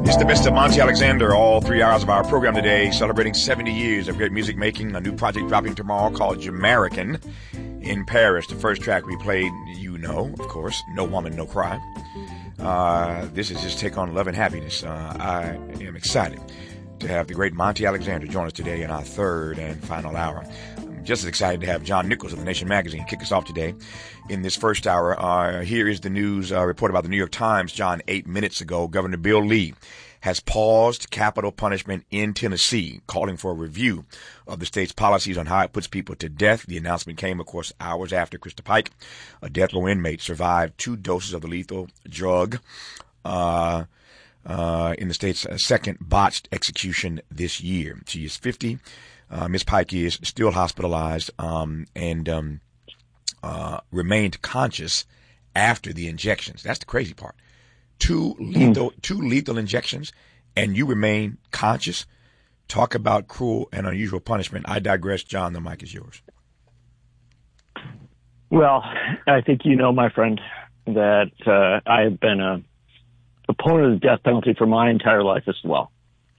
It's the best of Monty Alexander, all 3 hours of our program today, celebrating 70 years of great music making. A new project dropping tomorrow called Jamaican in Paris. The first track we played, you know, of course, No Woman, No Cry. This is his take on love and happiness. I am excited to have the great Monty Alexander join us today in our third and final hour. I'm just as excited to have John Nichols of The Nation magazine kick us off today. In this first hour, here is the news report about the New York Times, John, 8 minutes ago. Governor Bill Lee has paused capital punishment in Tennessee, calling for a review of the state's policies on how it puts people to death. The announcement came, of course, hours after Krista Pike, a death row inmate, survived 2 doses of the lethal drug in the state's second botched execution this year. She is 50. Ms. Pike is still hospitalized and remained conscious after the injections. That's the crazy part. Two lethal injections, and you remain conscious. Talk about cruel and unusual punishment. I digress. John, the mic is yours. Well, I think you know, my friend, that I have been a opponent of the death penalty for my entire life as well.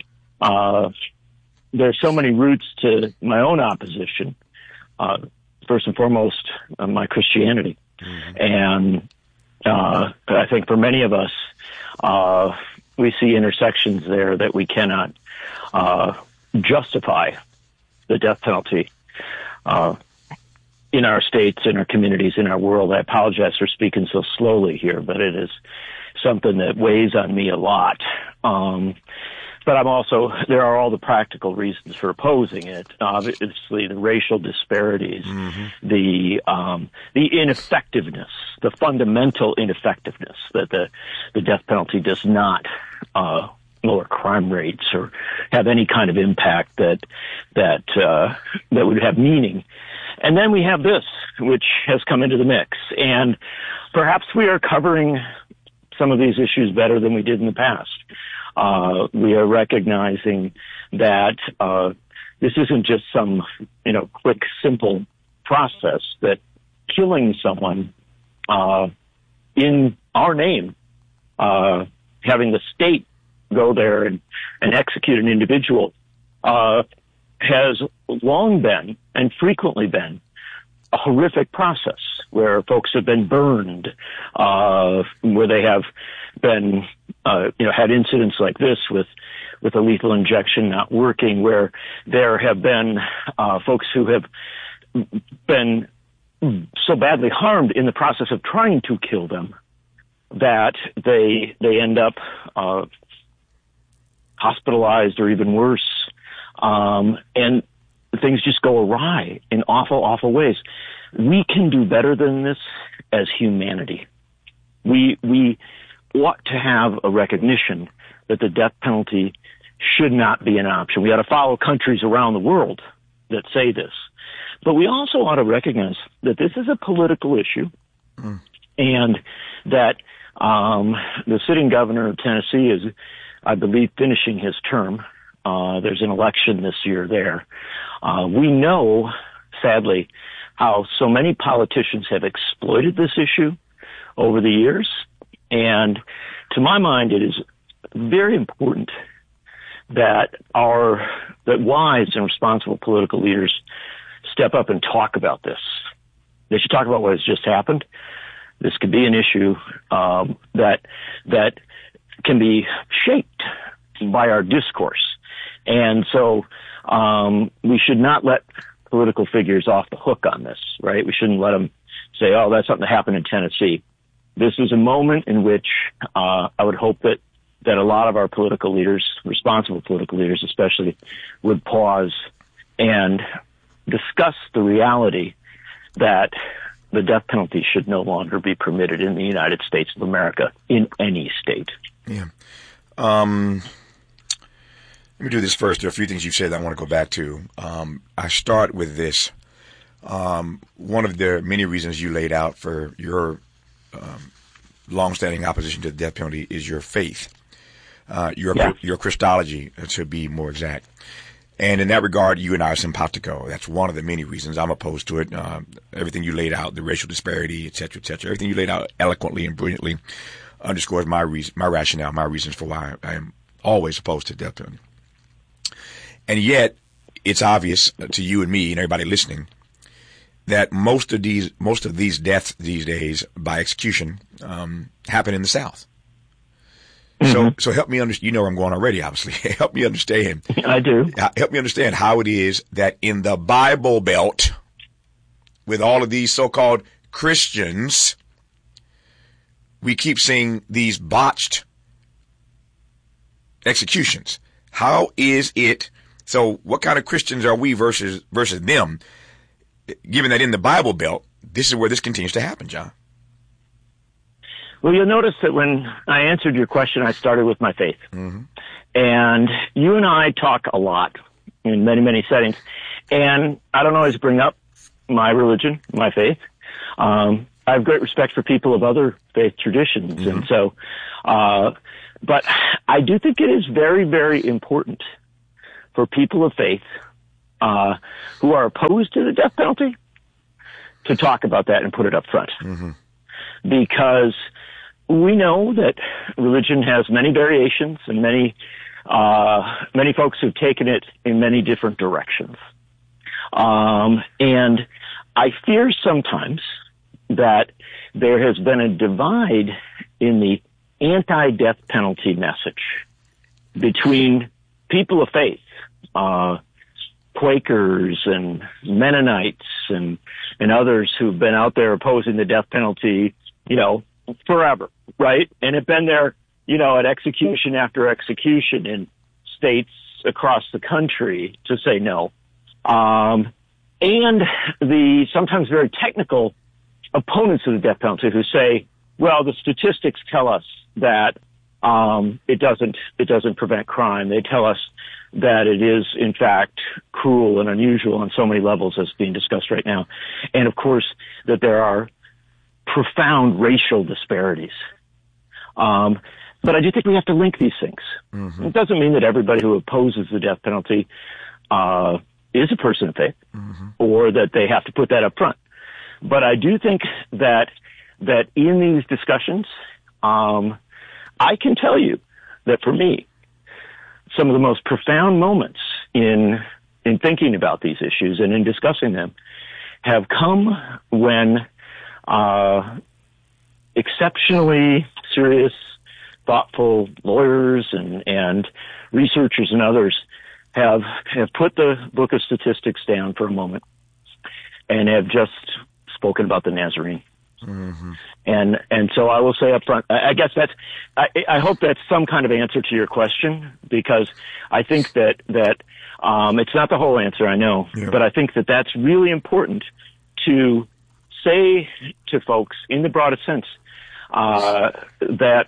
There's so many roots to my own opposition. First and foremost, my Christianity. And I think for many of us, we see intersections there that we cannot justify the death penalty in our states, in our communities, in our world. I apologize for speaking so slowly here, but it is something that weighs on me a lot. But there are all the practical reasons for opposing it. Obviously, the racial disparities, the ineffectiveness, the fundamental ineffectiveness that the death penalty does not lower crime rates or have any kind of impact that would have meaning. And then we have this, which has come into the mix. And perhaps we are covering some of these issues better than we did in the past. We are recognizing that this isn't just some, quick, simple process, that killing someone in our name, having the state go there and execute an individual, has long been and frequently been a horrific process where folks have been burned, where they have been, had incidents like this with a lethal injection not working, where there have been folks who have been so badly harmed in the process of trying to kill them that they end up hospitalized or even worse, and things just go awry in awful, awful ways. We can do better than this as humanity. We ought to have a recognition that the death penalty should not be an option. We ought to follow countries around the world that say this. But we also ought to recognize that this is a political issue, and that the sitting governor of Tennessee is, I believe, finishing his term. There's an election this year there. We know, sadly, how so many politicians have exploited this issue over the years. And to my mind, it is very important that wise and responsible political leaders step up and talk about this. They should talk about what has just happened. This could be an issue that can be shaped by our discourse. And so we should not let political figures off the hook on this, right? We shouldn't let them say, oh, that's something that happened in Tennessee. This is a moment in which I would hope that a lot of our political leaders, responsible political leaders especially, would pause and discuss the reality that the death penalty should no longer be permitted in the United States of America, in any state. Yeah. Let me do this first. There are a few things you've said that I want to go back to. I start with this. One of the many reasons you laid out for your longstanding opposition to the death penalty is your faith, your Christology, to be more exact. And in that regard, you and I are simpatico. That's one of the many reasons I'm opposed to it. Everything you laid out, the racial disparity, et cetera, everything you laid out eloquently and brilliantly underscores my rationale, my reasons for why I am always opposed to the death penalty. And yet, it's obvious to you and me and everybody listening that most of these deaths these days by execution happen in the South. So help me understand. You know where I'm going already, obviously. Help me understand. I do. Help me understand how it is that in the Bible Belt, with all of these so-called Christians, we keep seeing these botched executions. How is it? So what kind of Christians are we versus them, given that in the Bible Belt, this is where this continues to happen, John? Well, you'll notice that when I answered your question, I started with my faith. Mm-hmm. And you and I talk a lot in many, many settings. And I don't always bring up my religion, my faith. I have great respect for people of other faith traditions. Mm-hmm. And so, but I do think it is very, very important for people of faith, who are opposed to the death penalty to talk about that and put it up front. Mm-hmm. Because we know that religion has many variations and many folks who've taken it in many different directions. And I fear sometimes that there has been a divide in the anti-death penalty message between people of faith, Quakers and Mennonites and others who've been out there opposing the death penalty, forever, right? And have been there, at execution after execution in states across the country to say no. And the sometimes very technical opponents of the death penalty who say, well, the statistics tell us that it doesn't prevent crime. They tell us that it is, in fact, cruel and unusual on so many levels as being discussed right now. And, of course, that there are profound racial disparities. But I do think we have to link these things. Mm-hmm. It doesn't mean that everybody who opposes the death penalty is a person of faith, mm-hmm. or that they have to put that up front. But I do think that in these discussions, I can tell you that for me, some of the most profound moments in thinking about these issues and in discussing them have come when exceptionally serious, thoughtful lawyers and researchers and others have put the book of statistics down for a moment and have just spoken about the Nazarene. Mm-hmm. And so I will say up front, I guess I hope that's some kind of answer to your question, because I think that it's not the whole answer, I know, but I think that that's really important to say to folks in the broadest sense, that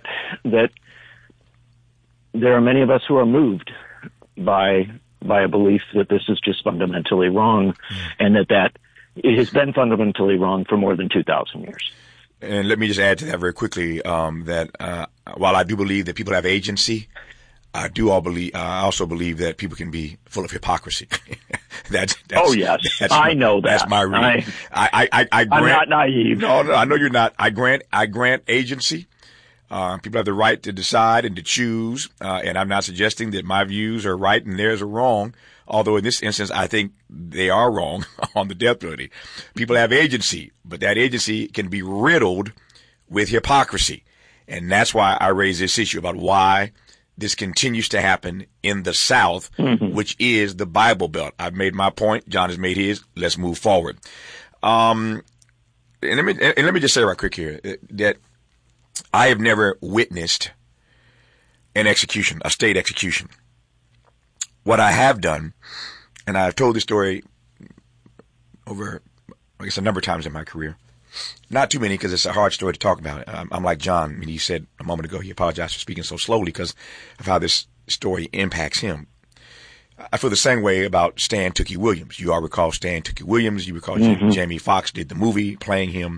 there are many of us who are moved by a belief that this is just fundamentally wrong, and that it has been fundamentally wrong for more than 2,000 years. And let me just add to that very quickly, that while I do believe that people have agency, I also believe that people can be full of hypocrisy. That's oh yes, I know that. That's my reading. I'm not naive. No, I know you're not. I grant agency. People have the right to decide and to choose, and I'm not suggesting that my views are right and theirs are wrong. Although in this instance, I think they are wrong on the death penalty. People have agency, but that agency can be riddled with hypocrisy. And that's why I raise this issue about why this continues to happen in the South, mm-hmm. which is the Bible Belt. I've made my point. John has made his. Let's move forward. And let me just say right quick here that I have never witnessed an execution, a state execution. What I have done, and I've told this story over, I guess, a number of times in my career. Not too many, because it's a hard story to talk about. I'm like John. I mean, he said a moment ago, he apologized for speaking so slowly because of how this story impacts him. I feel the same way about Stan Tookie Williams. You all recall Stan Tookie Williams. You recall mm-hmm. Jamie Foxx did the movie playing him.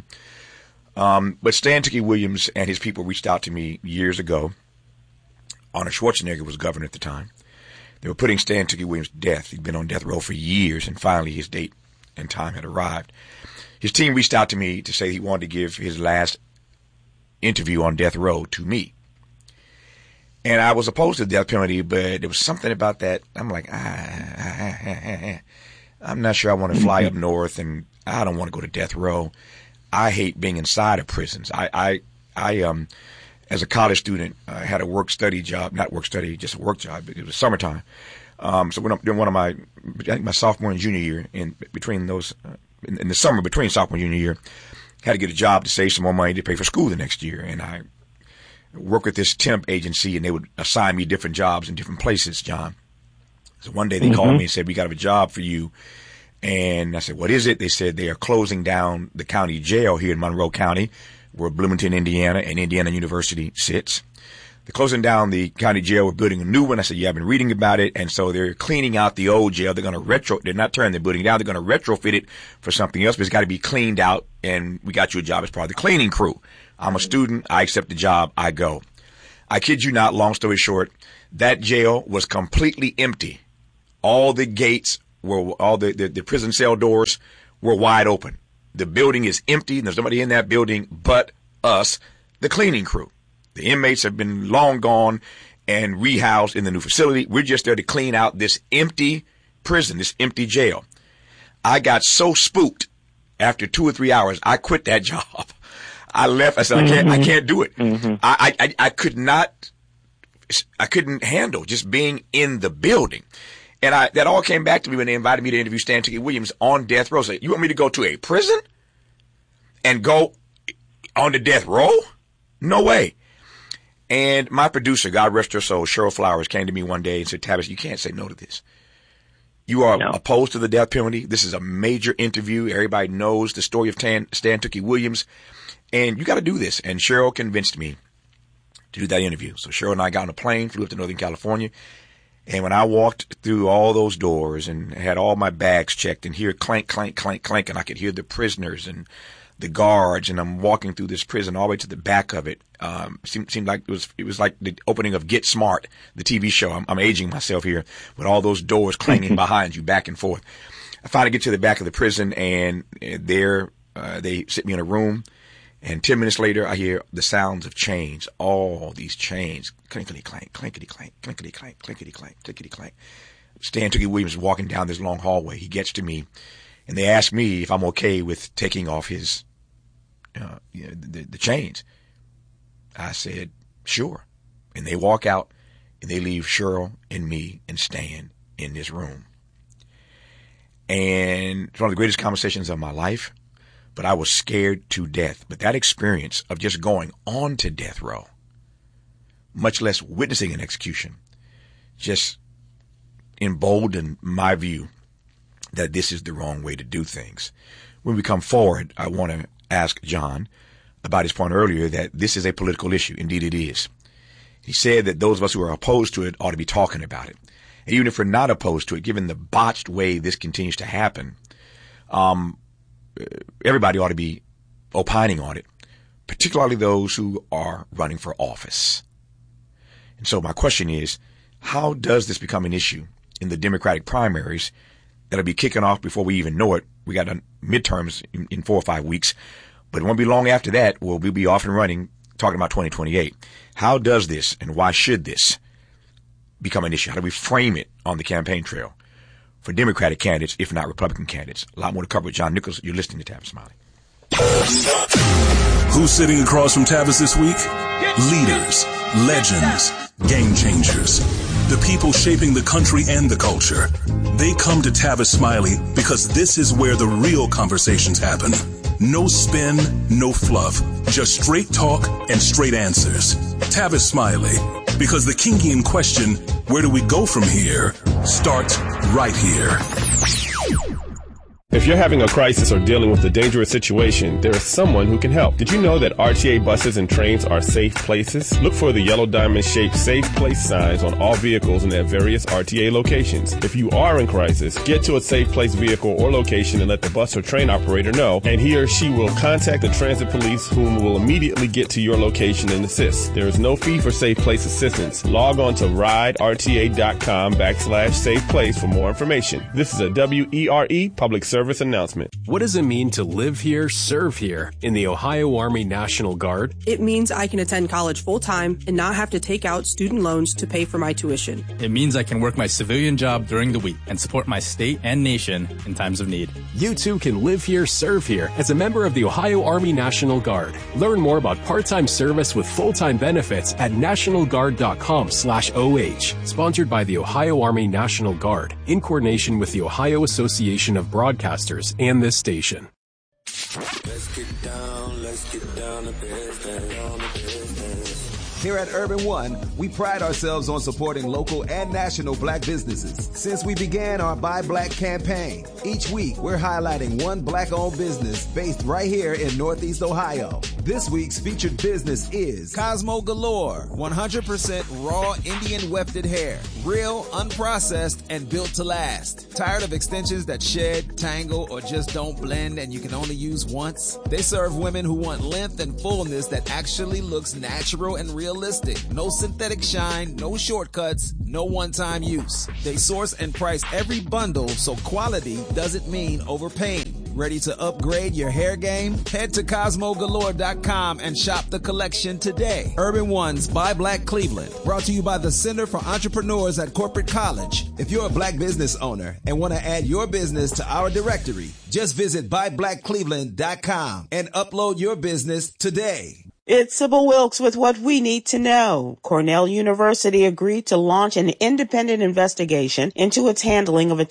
But Stan Tookie Williams and his people reached out to me years ago. Arnold Schwarzenegger was governor at the time. They were putting Stan Tookie Williams to death. He'd been on death row for years, and finally his date and time had arrived. His team reached out to me to say he wanted to give his last interview on death row to me. And I was opposed to the death penalty, but there was something about that. I'm like, I'm not sure I want to fly up north, and I don't want to go to death row. I hate being inside of prisons. I as a college student, I had a work-study job, not work-study, just a work job. It was summertime. So when I'm doing one of I think my sophomore and junior year, in between those, in the summer between sophomore and junior year, had to get a job to save some more money to pay for school the next year. And I worked with this temp agency, and they would assign me different jobs in different places, John. So one day they called me and said, we got a job for you. And I said, what is it? They said they are closing down the county jail here in Monroe County, where Bloomington, Indiana, and Indiana University sits. They're closing down the county jail. We're building a new one. I said, yeah, I've been reading about it. And so they're cleaning out the old jail. They're going to they're not tearing the building down. They're going to retrofit it for something else, but it's got to be cleaned out. And we got you a job as part of the cleaning crew. I'm a student. I accept the job. I go. I kid you not, long story short, that jail was completely empty. All the gates were, all the prison cell doors were wide open. The building is empty, and there's nobody in that building but us, the cleaning crew. The inmates have been long gone and rehoused in the new facility. We're just there to clean out this empty prison, this empty jail. I got so spooked after 2 or 3 hours, I quit that job. I left. I said, I can't do it. I couldn't handle just being in the building. And that all came back to me when they invited me to interview Stan Tookie Williams on death row. So you want me to go to a prison and go on to death row? No way. And my producer, God rest her soul, Cheryl Flowers, came to me one day and said, Tavis, you can't say no to this. You are opposed to the death penalty. This is a major interview. Everybody knows the story of Stan Tookie Williams. And you got to do this. And Cheryl convinced me to do that interview. So Cheryl and I got on a plane, flew up to Northern California. And when I walked through all those doors and had all my bags checked and hear clank, clank, clank, clank, and I could hear the prisoners and the guards, and I'm walking through this prison all the way to the back of it. Seemed like it was like the opening of Get Smart, the TV show. I'm aging myself here with all those doors clanging behind you back and forth. I finally get to the back of the prison, and there they sit me in a room. And 10 minutes later, I hear the sounds of chains, all these chains, clinkety clank, clinkety clank, clinkety clank, clinkety clank, clinkety clank. Stan Tookie Williams is walking down this long hallway. He gets to me, and they ask me if I'm okay with taking off his, the chains. I said, sure. And they walk out, and they leave Cheryl and me and Stan in this room. And it's one of the greatest conversations of my life. But I was scared to death. But that experience of just going on to death row, much less witnessing an execution, just emboldened my view that this is the wrong way to do things. When we come forward, I want to ask John about his point earlier that this is a political issue. Indeed it is. He said that those of us who are opposed to it ought to be talking about it. And even if we're not opposed to it, given the botched way this continues to happen, everybody ought to be opining on it, particularly those who are running for office. And so my question is, how does this become an issue in the Democratic primaries that'll be kicking off before we even know it? We got midterms in 4 or 5 weeks, but it won't be long after that. We'll be off and running talking about 2028. How does this, and why should this become an issue? How do we frame it on the campaign trail for Democratic candidates, if not Republican candidates? A lot more to cover with John Nichols. You're listening to Tavis Smiley. Who's sitting across from Tavis this week? Leaders, legends, game changers, the people shaping the country and the culture. They come to Tavis Smiley because this is where the real conversations happen. No spin, no fluff, just straight talk and straight answers. Tavis Smiley, because the Kingian question, where do we go from here, starts right here. If you're having a crisis or dealing with a dangerous situation, there is someone who can help. Did you know that RTA buses and trains are safe places? Look for the yellow diamond-shaped safe place signs on all vehicles in their various RTA locations. If you are in crisis, get to a safe place vehicle or location and let the bus or train operator know, and he or she will contact the transit police, whom will immediately get to your location and assist. There is no fee for safe place assistance. Log on to riderta.com/safe place for more information. This is a WERE public service service announcement. What does it mean to live here, serve here in the Ohio Army National Guard? It means I can attend college full-time and not have to take out student loans to pay for my tuition. It means I can work my civilian job during the week and support my state and nation in times of need. You too can live here, serve here as a member of the Ohio Army National Guard. Learn more about part-time service with full-time benefits at nationalguard.com/OH. Sponsored by the Ohio Army National Guard in coordination with the Ohio Association of Broadcasters and this station. Let's get down to business. Here at Urban One, we pride ourselves on supporting local and national black businesses. Since we began our Buy Black campaign, each week we're highlighting one black-owned business based right here in Northeast Ohio. This week's featured business is Cosmo Galore, 100% raw Indian wefted hair, real, unprocessed, and built to last. Tired of extensions that shed, tangle, or just don't blend and you can only use once? They serve women who want length and fullness that actually looks natural and realistic. No synthetic shine, no shortcuts, no one-time use. They source and price every bundle so quality doesn't mean overpaying. Ready to upgrade your hair game? Head to CosmoGalore.com and shop the collection today. Urban One's Buy Black Cleveland, brought to you by the Center for Entrepreneurs at Corporate College. If you're a black business owner and want to add your business to our directory, just visit BuyBlackCleveland.com and upload your business today. It's Sybil Wilkes with what we need to know. Cornell University agreed to launch an independent investigation into its handling of a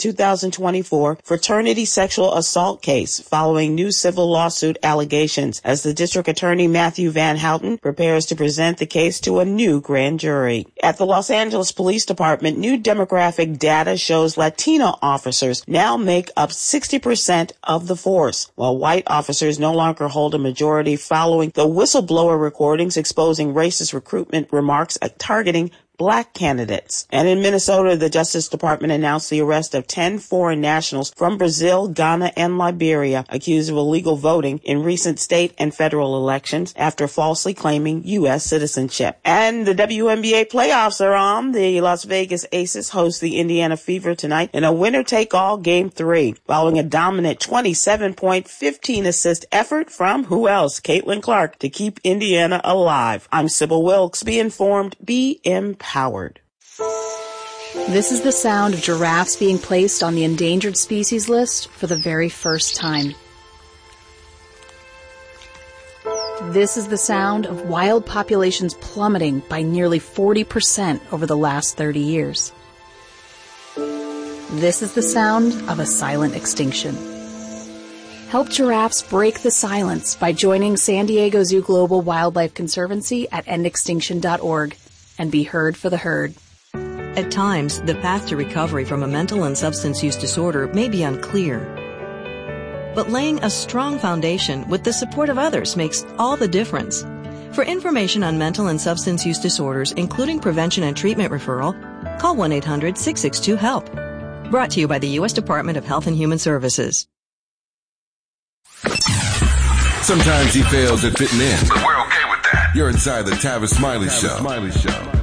2024 fraternity sexual assault case following new civil lawsuit allegations as the district attorney Matthew Van Houten prepares to present the case to a new grand jury. At the Los Angeles Police Department, new demographic data shows Latino officers now make up 60% of the force, while white officers no longer hold a majority following the whistleblower recordings exposing racist recruitment remarks targeting black candidates. And in Minnesota, the Justice Department announced the arrest of 10 foreign nationals from Brazil, Ghana, and Liberia accused of illegal voting in recent state and federal elections after falsely claiming U.S. citizenship. And the WNBA playoffs are on. The Las Vegas Aces host the Indiana Fever tonight in a winner-take-all Game 3, following a dominant 27-point, 15-assist effort from who else? Caitlin Clark to keep Indiana alive. I'm Sybil Wilkes. Be informed, be empowered. This is the sound of giraffes being placed on the endangered species list for the very first time. This is the sound of wild populations plummeting by nearly 40% over the last 30 years. This is the sound of a silent extinction. Help giraffes break the silence by joining San Diego Zoo Global Wildlife Conservancy at endextinction.org. and be heard for the herd. At times, the path to recovery from a mental and substance use disorder may be unclear. But laying a strong foundation with the support of others makes all the difference. For information on mental and substance use disorders, including prevention and treatment referral, call 1-800-662-HELP. Brought to you by the U.S. Department of Health and Human Services. Sometimes he fails at fitting in, but we're okay with that. You're inside the Tavis Smiley Show.